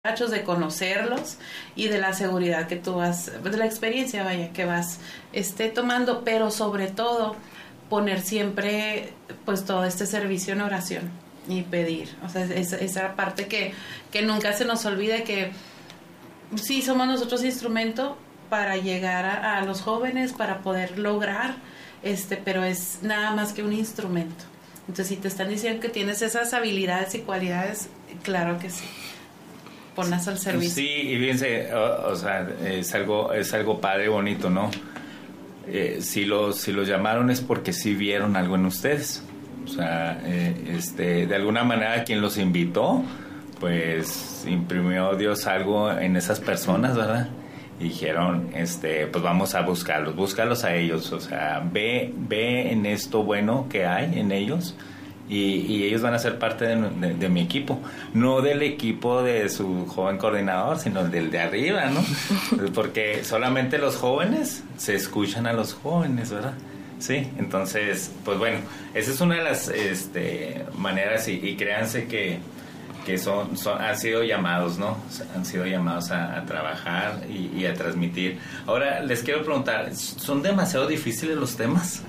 de conocerlos y de la seguridad que tú vas, de la experiencia, vaya, que vas tomando, pero sobre todo poner siempre pues todo este servicio en oración y pedir, o sea, esa parte que nunca se nos olvide, que sí somos nosotros instrumento para llegar a los jóvenes, para poder lograr, pero es nada más que un instrumento. Entonces, si te están diciendo que tienes esas habilidades y cualidades, claro que sí, ponlas al servicio. Sí, y fíjense, o sea, es algo padre, bonito, ¿no? Si los llamaron es porque sí vieron algo en ustedes. O sea, de alguna manera quien los invitó, pues imprimió Dios algo en esas personas, ¿verdad? Y dijeron, pues vamos a búscalos a ellos, o sea, ve en esto bueno que hay en ellos, y ellos van a ser parte de mi equipo, no del equipo de su joven coordinador, sino del de arriba, ¿no? Porque solamente los jóvenes se escuchan a los jóvenes, ¿verdad? Sí, entonces, pues bueno, esa es una de las maneras, y créanse que han sido llamados, ¿no? Han sido llamados a trabajar y a transmitir. Ahora, les quiero preguntar, ¿son demasiado difíciles los temas?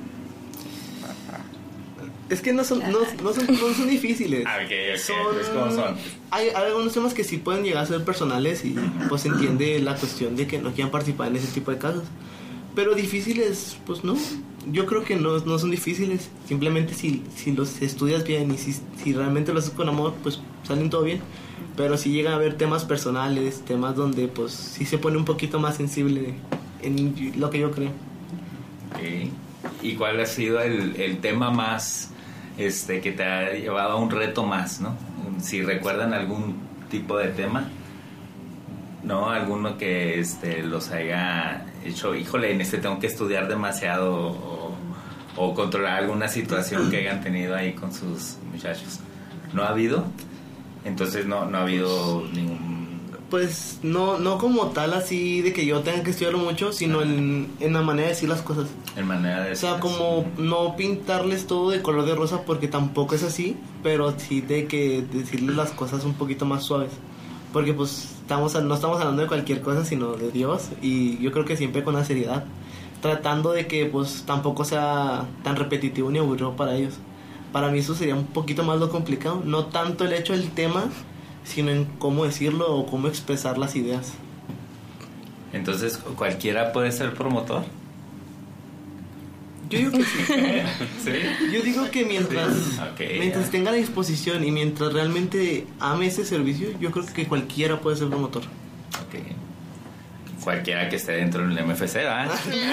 Es que no son difíciles. Okay. Pues, ¿cómo son? Hay algunos temas que sí pueden llegar a ser personales, y pues se entiende la cuestión de que no quieran participar en ese tipo de casos. Pero difíciles, pues no. Yo creo que no son difíciles. Simplemente si los estudias bien y si realmente los haces con amor, pues salen todo bien. Pero si llegan a haber temas personales, temas donde pues sí se pone un poquito más sensible en lo que yo creo. Okay. ¿Y cuál ha sido el tema más que te ha llevado a un reto más, ¿no? Si recuerdan algún tipo de tema, ¿no? Alguno que los haya hecho, híjole, tengo que estudiar demasiado, o controlar alguna situación que hayan tenido ahí con sus muchachos. ¿No ha habido? Entonces no ha habido ningún... Pues no como tal así de que yo tenga que estudiarlo mucho, sino en la manera de decir las cosas. En manera de decir. O sea, como no pintarles todo de color de rosa, porque tampoco es así, pero sí de que decirles las cosas un poquito más suaves. Porque pues no estamos hablando de cualquier cosa, sino de Dios, y yo creo que siempre con la seriedad, tratando de que pues tampoco sea tan repetitivo ni aburrido para ellos. Para mí eso sería un poquito más lo complicado, no tanto el hecho del tema, sino en cómo decirlo o cómo expresar las ideas. Entonces, ¿cualquiera puede ser promotor? Yo digo que sí. ¿Sí? Yo digo que mientras tenga la disposición y mientras realmente ame ese servicio, yo creo que cualquiera puede ser promotor. Okay. Cualquiera que esté dentro del MFC, ¿verdad?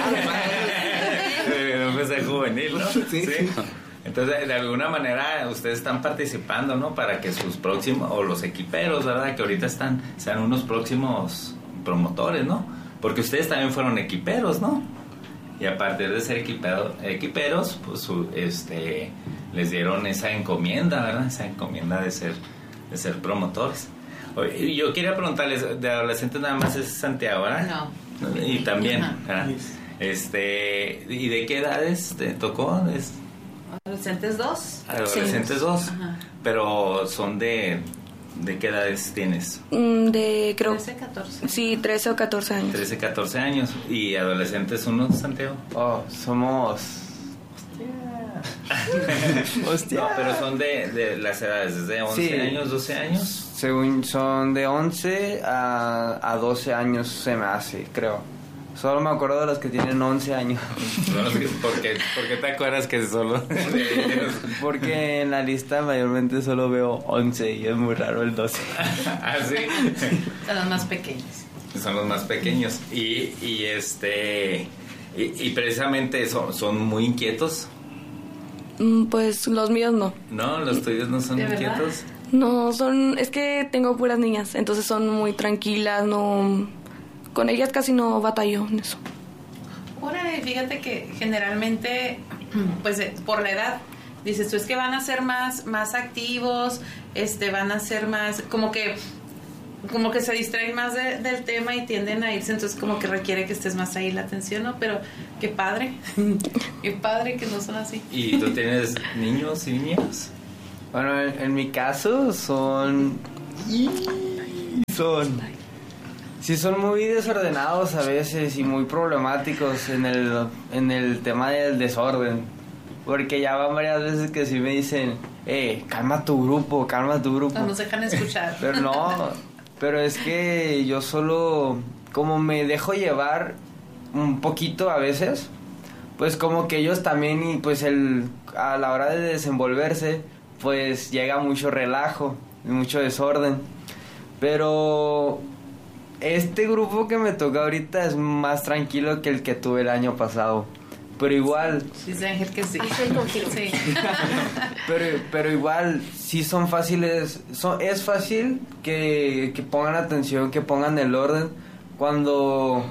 El MFC juvenil, ¿no? Sí. Entonces, de alguna manera, ustedes están participando, ¿no? Para que sus próximos, o los equiperos, ¿verdad? Que ahorita sean unos próximos promotores, ¿no? Porque ustedes también fueron equiperos, ¿no? Y a partir de ser equiperos, pues les dieron esa encomienda, ¿verdad? Esa encomienda de ser promotores. Yo quería preguntarles, de adolescentes nada más es Santiago, ¿verdad? No. Y también, ¿verdad? ¿Y de qué edades te tocó? Adolescentes 2. Adolescentes 2. Pero son ¿de qué edades tienes? De creo 13, 14. Sí, 13 o 14 años. 13, 14 años. ¿Y adolescentes uno, Santiago? Somos... Hostia. No, pero son de las edades, desde 11 años, 12 años. Según son de 11 a 12 años se me hace, creo. Solo me acuerdo de los que tienen 11 años. ¿Por qué te acuerdas que solo? Porque en la lista mayormente solo veo 11 y es muy raro el 12. ¿Ah, sí? Son los más pequeños. Son los más pequeños. Y precisamente son muy inquietos. Pues los míos no. No, los tuyos no son inquietos. No, es que tengo puras niñas, entonces son muy tranquilas, con ellas casi no batallo en eso. Órale, fíjate que generalmente, pues por la edad, dices tú, es que van a ser más activos, van a ser más, como que se distraen más del tema y tienden a irse, entonces como que requiere que estés más ahí la atención, ¿no? Pero qué padre que no son así. ¿Y tú tienes niños y niñas? Bueno, en mi caso son Sí son muy desordenados a veces y muy problemáticos en el tema del desorden. Porque ya van varias veces que sí me dicen, calma tu grupo. No nos dejan escuchar. Pero no, pero es que yo solo, como me dejo llevar un poquito a veces, pues como que ellos también, y pues a la hora de desenvolverse, pues llega mucho relajo, mucho desorden. Pero este grupo que me toca ahorita es más tranquilo que el que tuve el año pasado. Pero igual... Dice Ángel que sí. Sí. pero igual, sí son fáciles... es fácil que pongan atención, que pongan el orden cuando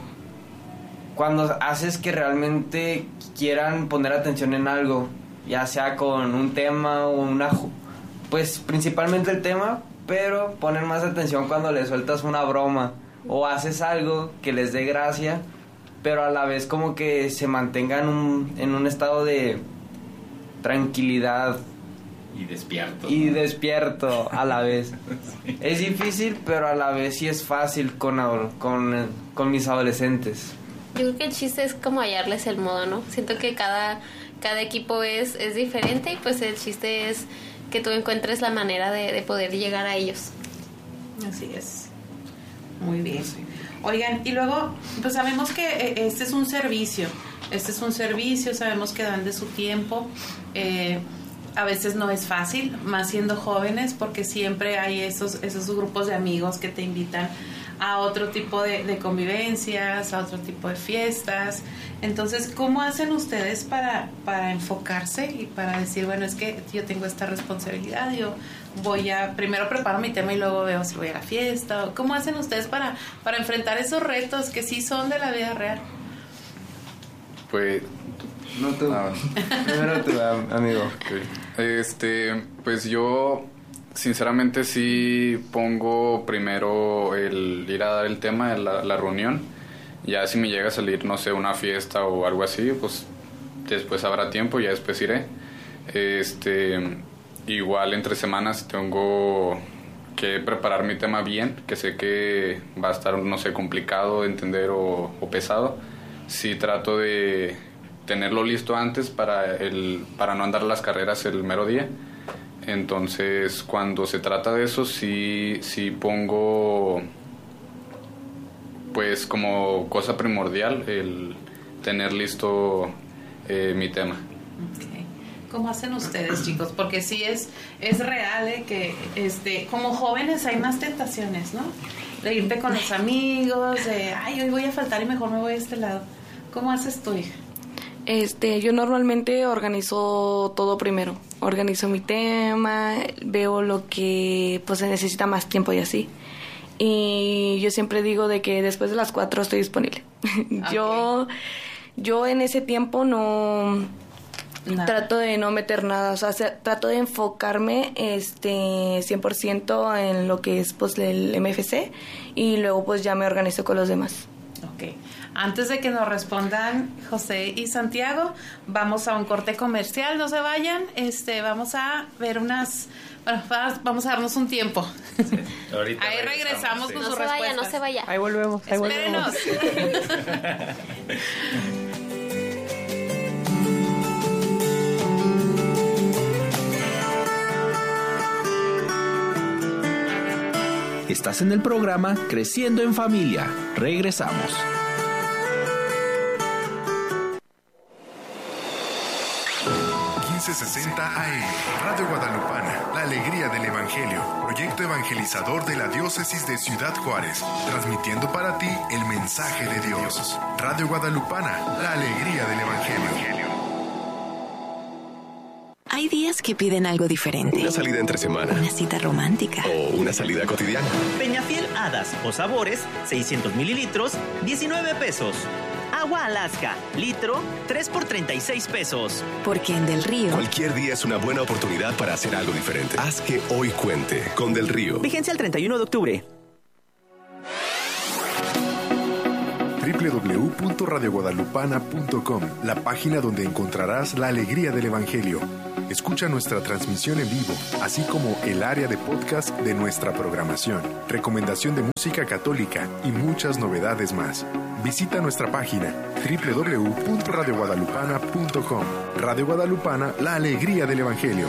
haces que realmente quieran poner atención en algo. Ya sea con un tema o pues principalmente el tema, pero ponen más atención cuando le sueltas una broma o haces algo que les dé gracia, pero a la vez como que se mantengan en un estado de tranquilidad y despierto a la vez. Sí. Es difícil, pero a la vez sí es fácil con mis adolescentes. Yo creo que el chiste es como hallarles el modo, ¿no? Siento que cada equipo es diferente, y pues el chiste es que tú encuentres la manera de poder llegar a ellos. Así es. Muy bien. Oigan, y luego, pues sabemos que este es un servicio, sabemos que dan de su tiempo, a veces no es fácil, más siendo jóvenes, porque siempre hay esos grupos de amigos que te invitan a otro tipo de convivencias, a otro tipo de fiestas. Entonces, ¿cómo hacen ustedes para enfocarse y para decir, bueno, es que yo tengo esta responsabilidad, yo voy a, primero preparo mi tema y luego veo si voy a la fiesta? ¿Cómo hacen ustedes para enfrentar esos retos que sí son de la vida real? Pues... No tú. Primero tú, amigo. Okay. Pues yo... Sinceramente sí pongo primero el ir a dar el tema, la reunión. Ya si me llega a salir, no sé, una fiesta o algo así, pues después habrá tiempo, ya después iré. Igual entre semanas tengo que preparar mi tema bien, que sé que va a estar, no sé, complicado de entender o pesado. Sí trato de tenerlo listo antes para no andar las carreras el mero día. Entonces, cuando se trata de eso, sí pongo, pues, como cosa primordial el tener listo mi tema. Okay. ¿Cómo hacen ustedes, chicos? Porque sí es real que como jóvenes hay más tentaciones, ¿no? De irte con los amigos, de, hoy voy a faltar y mejor me voy a este lado. ¿Cómo haces tú, hija? Yo normalmente organizo todo primero. Organizo mi tema, veo lo que pues se necesita más tiempo y así. Y yo siempre digo de que después de las 4 estoy disponible. Okay. Yo en ese tiempo trato de no meter nada, o sea, trato de enfocarme 100% en lo que es pues el MFC, y luego pues ya me organizo con los demás. Okay. Antes de que nos respondan José y Santiago, vamos a un corte comercial, no se vayan, vamos a ver vamos a darnos un tiempo. Sí, ahorita ahí regresamos sí. con sus respuestas. No se vaya. Ahí volvemos. Espérenos. Estás en el programa Creciendo en Familia. Regresamos. AM, Radio Guadalupana, la alegría del Evangelio, proyecto evangelizador de la diócesis de Ciudad Juárez, transmitiendo para ti el mensaje de Dios. Radio Guadalupana, la alegría del Evangelio. Hay días que piden algo diferente. Una salida entre semana. Una cita romántica. O una salida cotidiana. Peñafiel Hadas o Sabores, 600 mililitros, 19 pesos. Agua Alaska, litro, 3 por 36 pesos. Porque en Del Río... Cualquier día es una buena oportunidad para hacer algo diferente. Haz que hoy cuente con Del Río. Vigencia el 31 de octubre. www.radioguadalupana.com, la página donde encontrarás la alegría del Evangelio. Escucha nuestra transmisión en vivo, así como el área de podcast de nuestra programación, recomendación de música católica y muchas novedades más. Visita nuestra página www.radioguadalupana.com. Radio Guadalupana, la alegría del Evangelio.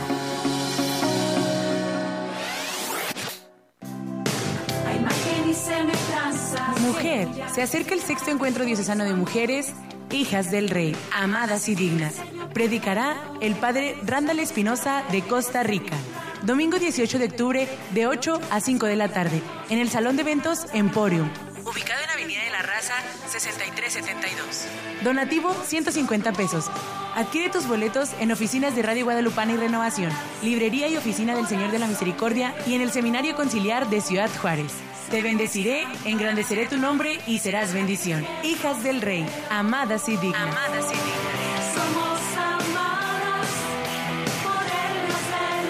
Mujer, se acerca el sexto encuentro diocesano de mujeres, hijas del Rey, amadas y dignas. Predicará el padre Randall Espinosa de Costa Rica. Domingo 18 de octubre de 8 a 5 de la tarde, en el Salón de Eventos Emporium, ubicado en Avenida de la Raza 6372. Donativo 150 pesos. Adquiere tus boletos en oficinas de Radio Guadalupana y Renovación, librería y oficina del Señor de la Misericordia y en el Seminario Conciliar de Ciudad Juárez. Te bendeciré, engrandeceré tu nombre y serás bendición. Hijas del Rey, amadas y dignas. Amadas y dignas. Somos amadas por el Dios del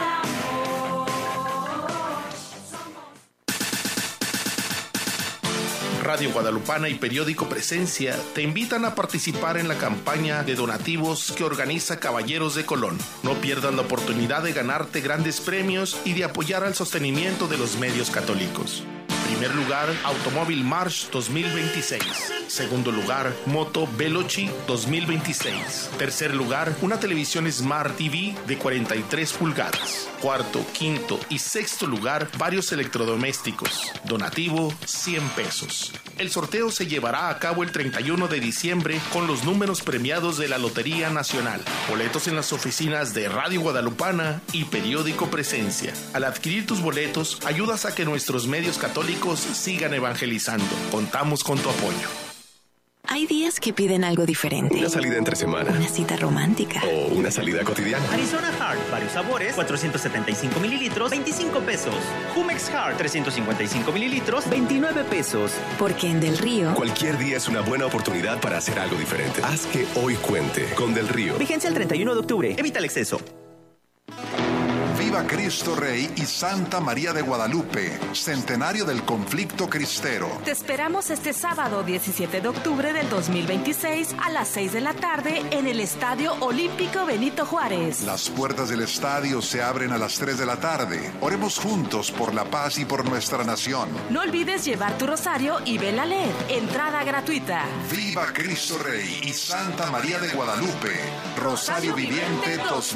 amor. Radio Guadalupana y Periódico Presencia te invitan a participar en la campaña de donativos que organiza Caballeros de Colón. No pierdas la oportunidad de ganarte grandes premios y de apoyar al sostenimiento de los medios católicos. Primer lugar, Automóvil March 2026. Segundo lugar, Moto Veloci 2026. Tercer lugar, una televisión Smart TV de 43 pulgadas. Cuarto, quinto y sexto lugar, varios electrodomésticos. Donativo, 100 pesos. El sorteo se llevará a cabo el 31 de diciembre con los números premiados de la Lotería Nacional. Boletos en las oficinas de Radio Guadalupana y Periódico Presencia. Al adquirir tus boletos, ayudas a que nuestros medios católicos sigan evangelizando. Contamos con tu apoyo. Hay días que piden algo diferente. Una salida entre semana. Una cita romántica. O una salida cotidiana. Arizona Hard, varios sabores, 475 mililitros, 25 pesos. Jumex Hard, 355 mililitros, 29 pesos. Porque en Del Río, cualquier día es una buena oportunidad para hacer algo diferente. Haz que hoy cuente con Del Río. Vigencia el 31 de octubre. Evita el exceso. Viva Cristo Rey y Santa María de Guadalupe, centenario del conflicto cristero. Te esperamos este sábado 17 de octubre del 2026 a las 6 de la tarde en el Estadio Olímpico Benito Juárez. Las puertas del estadio se abren a las 3 de la tarde. Oremos juntos por la paz y por nuestra nación. No olvides llevar tu rosario y vela LED. Entrada gratuita. Viva Cristo Rey y Santa María de Guadalupe. Rosario Viviente 2000.